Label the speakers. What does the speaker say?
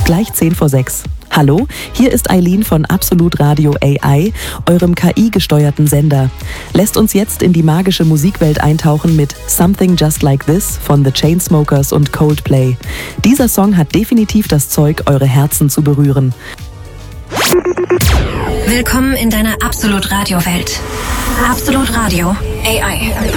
Speaker 1: gleich 5:50. Hallo, hier ist Eileen von Absolut Radio AI, eurem KI-gesteuerten Sender. Lässt uns jetzt in die magische Musikwelt eintauchen mit Something Just Like This von The Chainsmokers und Coldplay. Dieser Song hat definitiv das Zeug, eure Herzen zu berühren.
Speaker 2: Willkommen in deiner Absolut Radio Welt. Absolut Radio AI.